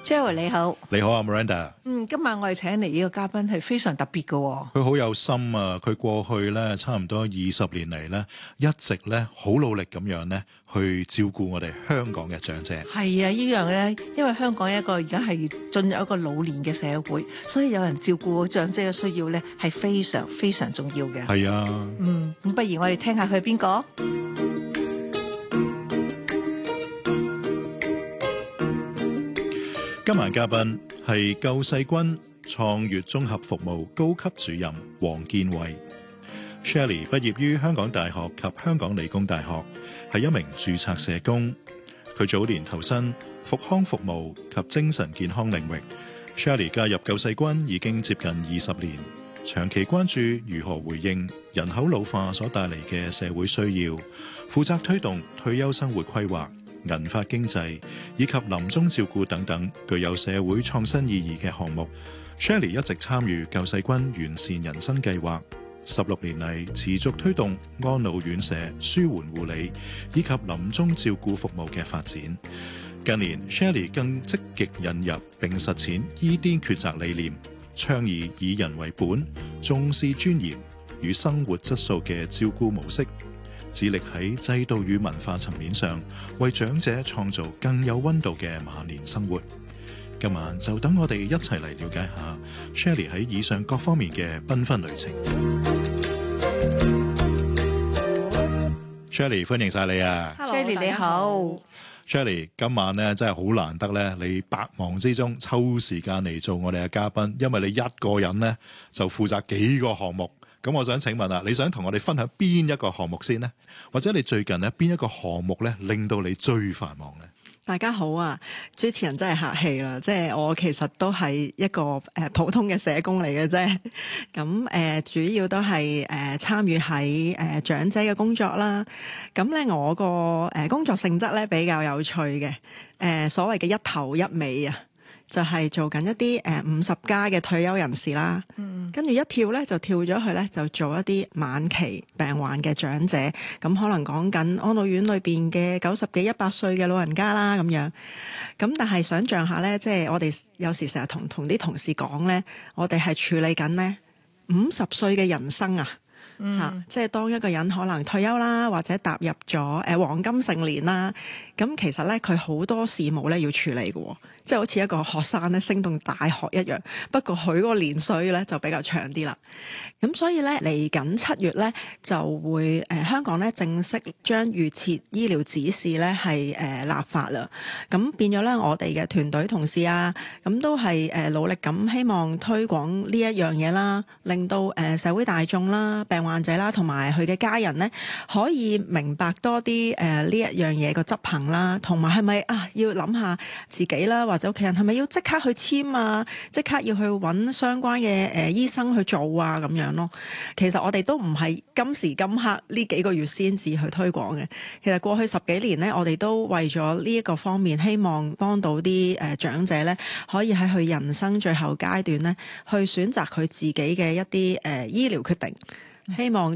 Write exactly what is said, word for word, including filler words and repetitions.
Joe 你好。 你好啊 Miranda。 嗯，今晚我哋請嚟呢個嘉賓係非常特別嘅、哦。 佢好有心啊！佢過去咧差唔多二十年嚟咧，一直咧好努力咁樣咧去照顧我哋香港嘅長者。 係啊，呢樣咧，因為香港一個而家係進入一個老年嘅社會，所以有人照顧長者嘅需要咧係非常非常重要嘅。 係啊。 嗯，咁不如我哋聽下佢係邊個？ 今晚嘉賓係救世軍創粵綜合服務高級主任黃建偉。Shirley 畢業於香港大學及香港理工大學，係一名註冊社工。佢早年投身復康服務及精神健康領域。Shirley 加入救世軍已經接近二十年，長期關注如何回應人口老化所帶嚟嘅社會需要，負責推動退休生活規劃、銀髮經濟以及臨終照顧等等具有社會創新意義嘅項目。Shirley 一直參與救世軍完善人生計劃，十六年嚟持續推動安老院舍、舒緩護理以及臨終照顧服務嘅發展。近年 Shirley 更積極引入並實踐伊甸抉擇理念，倡議以人為本、重視尊嚴與生活質素嘅照顧模式，致力喺制度與文化層面上為長者創造更有溫度嘅晚年生活。今晚就等我哋一齊嚟了解下 Shirley 喺以上各方面嘅繽紛旅程。Shirley 歡迎晒你啊 Shirley 你好。 Shirley 今晚咧真係好難得咧，你百忙之中抽時間嚟做我哋嘅嘉賓，因為你一個人咧就負責幾個項目。咁我想請問啊，你想同我哋分享邊一個項目先呢？或者你最近咧邊一個項目咧令到你最繁忙呢？ 大家好啊，主持人真係客氣啦，即係我其實都係一個誒、呃、普通嘅社工嚟嘅啫。咁誒、呃、主要都係誒參與喺誒長者嘅工作啦。咁咧我個誒、呃、工作性質咧比較有趣嘅，誒、呃、所謂嘅一頭一尾啊。就係做緊一啲誒五十加嘅退休人士啦，跟住、嗯、一跳咧就跳咗去咧就做一啲晚期病患嘅長者，咁可能講緊安老院裏邊嘅九十幾、一百歲嘅老人家啦咁樣。咁但係想像下咧，即係我哋有時成日同同啲同事講咧，我哋係處理緊咧五十歲嘅人生啊。嗯啊、即係當一個人可能退休啦，或者踏入咗誒、呃、黃金盛年啦，咁其實咧佢好多事務咧要處理嘅、哦，即係好似一個學生咧升讀大學一樣。不過佢嗰個年歲咧就比較長啲啦。咁所以咧嚟緊七月咧就會誒、呃、香港咧正式將預設醫療指示咧係誒立法啦。咁變咗咧我哋嘅團隊同事啊，咁都係誒、呃、努力咁希望推廣呢一樣嘢啦，令到誒、呃、社會大眾啦、病患者啦，同埋佢嘅家人咧，可以明白多啲誒呢一樣嘢個執行啦，同埋係咪啊要諗下自己啦，或者屋企人係咪要即刻去簽啊，即刻要去揾相關嘅誒、呃、醫生去做啊咁樣咯。其實我哋都唔係今時今刻呢幾個月先至去推廣嘅，其實過去十幾年咧，我哋都為咗呢一個方面，希望幫到啲誒、呃、長者咧，可以喺佢人生最後階段咧，去選擇佢自己嘅一啲誒、呃、醫療決定。希望